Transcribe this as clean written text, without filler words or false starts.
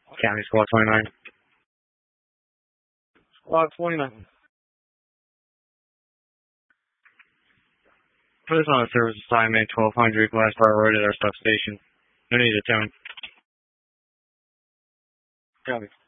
County Squad 29. Squad 29. Put us on a service assignment 1200 Glass Bar Road at our substation. No need to tone. Copy.